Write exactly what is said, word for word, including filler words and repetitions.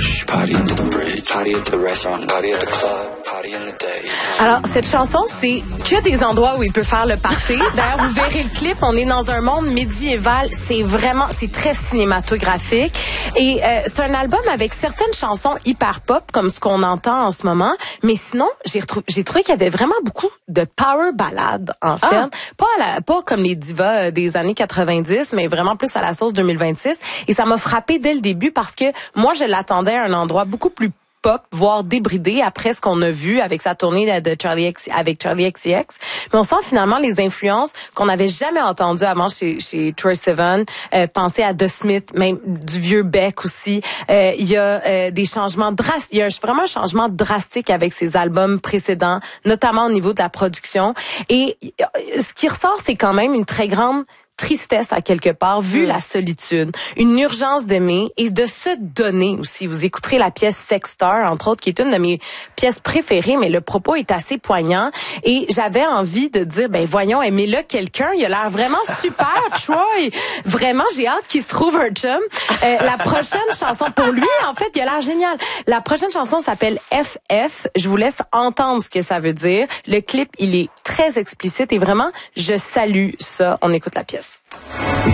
bush, party under the bridge, party at the restaurant, party at the club, party in the day. Alors, cette chanson, c'est que des endroits où il peut faire le party. D'ailleurs, vous verrez le clip, on est dans un monde médiéval. C'est vraiment, c'est très cinématographique. Et euh, c'est un album avec certaines chansons hyper pop, comme ce qu'on entend en ce moment. Mais sinon, j'ai, retrou- j'ai trouvé qu'il y avait vraiment beaucoup de power ballades, en fait. Ah. Pas, à la, pas comme les divas des années quatre-vingt-dix, mais vraiment plus à la sauce deux mille vingt-six. Et ça m'a frappé dès le début parce que moi, je l'attendais à un endroit beaucoup plus pop, voire débridé après ce qu'on a vu avec sa tournée de Charlie X, avec Charlie X C X. Mais on sent finalement les influences qu'on n'avait jamais entendues avant chez, chez Troye Sivan. Euh, pensez à The Smith, même du vieux Beck aussi. Euh, il y a euh, des changements drastiques. Il y a vraiment un changement drastique avec ses albums précédents, notamment au niveau de la production. Et euh, ce qui ressort, c'est quand même une très grande tristesse à quelque part, vu mmh. la solitude, une urgence d'aimer et de se donner aussi. Vous écouterez la pièce Sex Star, entre autres, qui est une de mes pièces préférées, mais le propos est assez poignant. Et j'avais envie de dire, ben voyons, aimez-le quelqu'un. Il a l'air vraiment super, Troy. Vraiment, j'ai hâte qu'il se trouve un chum. Euh, la prochaine chanson, pour lui, en fait, il a l'air génial. La prochaine chanson s'appelle F F. Je vous laisse entendre ce que ça veut dire. Le clip, il est très explicite et vraiment, je salue ça. On écoute la pièce.